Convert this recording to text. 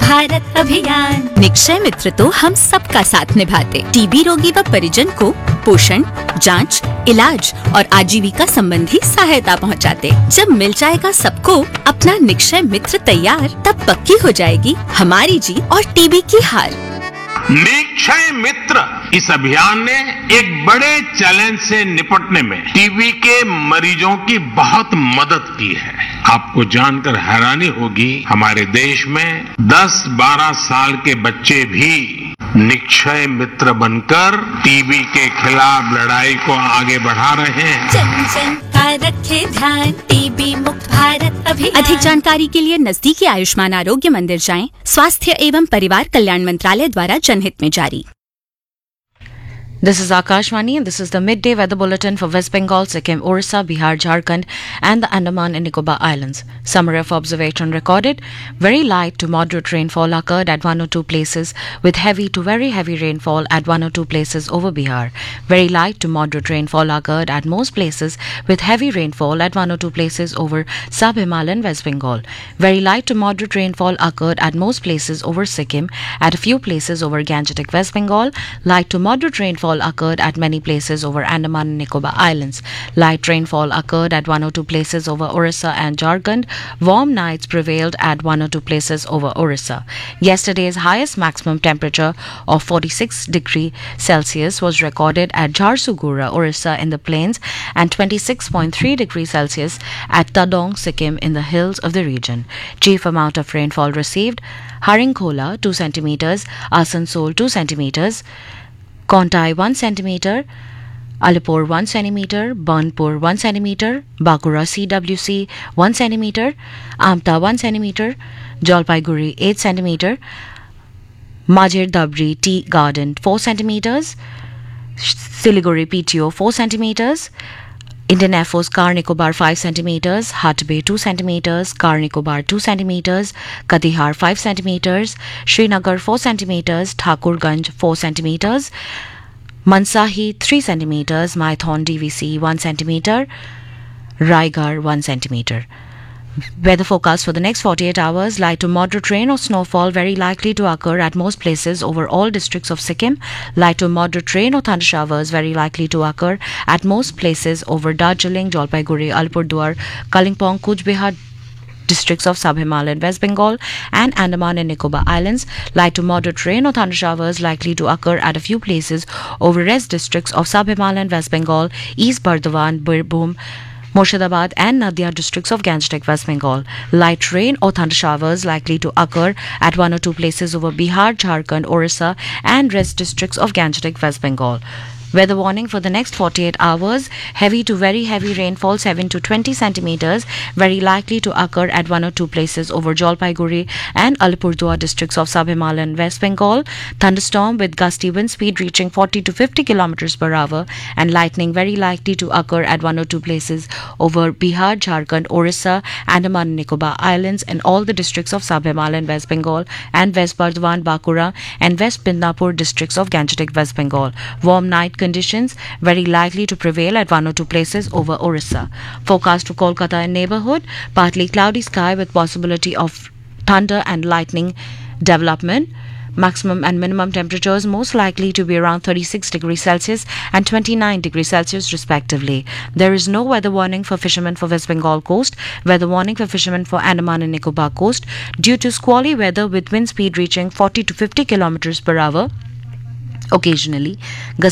भारत अभियान। निक्षय मित्र तो हम सबका साथ निभाते, टीबी रोगी व परिजन को पोषण, जांच, इलाज और आजीविका संबंधी सहायता पहुंचाते। जब मिल जाएगा सबको अपना निक्षय मित्र तैयार, तब पक्की हो जाएगी हमारी जीत और टीबी की हार। निक्षय मित्र इस अभियान ने एक बड़े चैलेंज से निपटने में टीबी के मरीजों की बहुत मदद की है। आपको जानकर हैरानी होगी, हमारे देश में 10-12 साल के बच्चे भी निक्षय मित्र बनकर टीबी के खिलाफ लड़ाई को आगे बढ़ा रहे हैं। जन जन का रखे ध्यान, टीबी मुक्त भारत अभियान। अधिक जानकारी के लिए नजदीकी आयुष्मान आरोग्य मंदिर जाएं। स्वास्थ्य एवं परिवार कल्याण मंत्रालय द्वारा जनहित में जारी। This is Akashvani and this is the midday weather bulletin for West Bengal, Sikkim, Orissa, Bihar, Jharkhand and the Andaman and Nicobar Islands. Summary of observation recorded. Very light to moderate rainfall occurred at 1 or 2 places with heavy to very heavy rainfall at 1 or 2 places over Bihar. Very light to moderate rainfall occurred at most places with heavy rainfall at 1 or 2 places over Sub-Himalayan West Bengal. Very light to moderate rainfall occurred at most places over Sikkim, at a few places over Gangetic West Bengal. Light to moderate rainfall occurred at many places over Andaman and Nicobar Islands. Light rainfall occurred at 1 or 2 places over Orissa and Jharkhand. Warm nights prevailed at 1 or 2 places over Orissa. Yesterday's highest maximum temperature of 46 degrees Celsius was recorded at Jharsugura, Orissa in the plains, and 26.3 degrees Celsius at Tadong, Sikkim in the hills of the region. Chief amount of rainfall received: Haringkhola 2 centimeters, Asansol 2 centimeters, Kontai 1 centimeter, Alipur 1 centimeter, Burnpur 1 centimeter, Bakura CWC 1 centimeter, Amta 1 centimeter, Jalpaiguri 8 centimeter, Majir Dabri Tea Garden 4 centimeters, Siliguri PTO 4 centimeters, Indian Air Force Car Nicobar 5 centimeters, Hatbe 2 centimeters, Car Nicobar 2 centimeters, Katihar 5 centimeters, Srinagar 4 centimeters, Thakurganj 4 centimeters, Mansahi 3 centimeters, Maithon DVC 1 centimeter, Raigarh 1 centimeter. Weather forecast for the next 48 hours: light to moderate rain or snowfall very likely to occur at most places over all districts of Sikkim. Light to moderate rain or thunder showers very likely to occur at most places over Darjeeling, Jalpaiguri, Alipurduar, Kalimpong, Cooch Behar districts of Sub-Himalayan West Bengal and Andaman and Nicobar Islands. Light to moderate rain or thunder showers likely to occur at a few places over rest districts of Sub-Himalayan West Bengal, East Bardhaman, Birbhum, Murshidabad and Nadia districts of Gangetic West Bengal. Light rain or thunder showers likely to occur at 1 or 2 places over Bihar, Jharkhand, Orissa and rest districts of Gangetic West Bengal. Weather warning for the next 48 hours: heavy to very heavy rainfall 7 to 20 centimeters very likely to occur at 1 or 2 places over Jalpaiguri and Alipurduar districts of Sub-Himalayan West Bengal. Thunderstorm with gusty wind speed reaching 40 to 50 kilometers per hour and lightning very likely to occur at 1 or 2 places over Bihar, Jharkhand, Orissa, Andaman and Nicobar Islands and all the districts of Sub-Himalayan West Bengal and West Bardhaman, Bakura and West Midnapur districts of Gangetic West Bengal. Warm night conditions very likely to prevail at 1 or 2 places over Orissa. Forecast for Kolkata and neighbourhood: partly cloudy sky with possibility of thunder and lightning development. Maximum and minimum temperatures most likely to be around 36 degrees Celsius and 29 degrees Celsius respectively. There is no weather warning for fishermen for West Bengal coast. Weather warning for fishermen for Andaman and Nicobar coast due to squally weather with wind speed reaching 40 to 50 kilometers per hour. Occasionally,